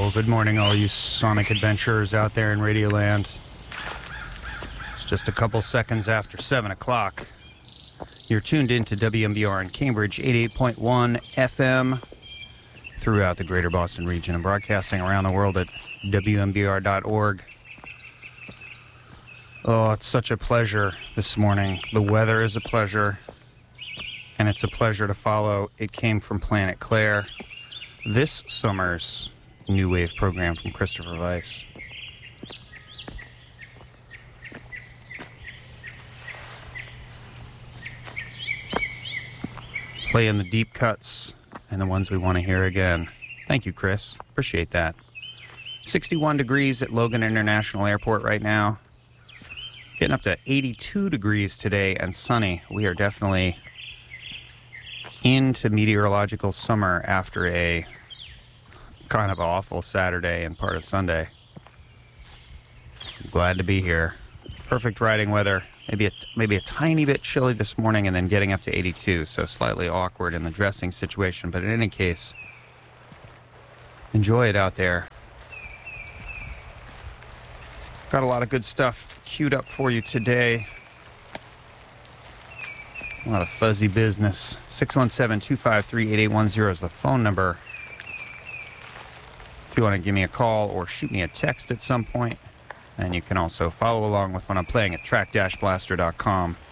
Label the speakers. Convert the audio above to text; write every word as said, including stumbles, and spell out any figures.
Speaker 1: Oh, good morning, all you sonic adventurers out there in Radioland. It's just a couple seconds after seven o'clock. You're tuned in to W M B R in Cambridge, eighty-eight point one F M, throughout the greater Boston region, and broadcasting around the world at W M B R dot org. Oh, it's such a pleasure this morning. The weather is a pleasure, and it's a pleasure to follow It Came from Planet Claire, this summer's new wave program from Christopher Weiss. Playing the deep cuts and the ones we want to hear again. Thank you, Chris. Appreciate that. sixty-one degrees at Logan International Airport right now. Getting up to eighty-two degrees today and sunny. We are definitely into meteorological summer after a kind of awful Saturday and part of Sunday. I'm glad to be here. Perfect riding weather. Maybe a, maybe a tiny bit chilly this morning and then getting up to eighty-two, so slightly awkward in the dressing situation. But in any case, enjoy it out there. Got a lot of good stuff queued up for you today. A lot of fuzzy business. six one seven, two five three, eight eight one zero is the phone number. If you want to give me a call or shoot me a text at some point. And you can also follow along with what I'm playing at track dash blaster dot com.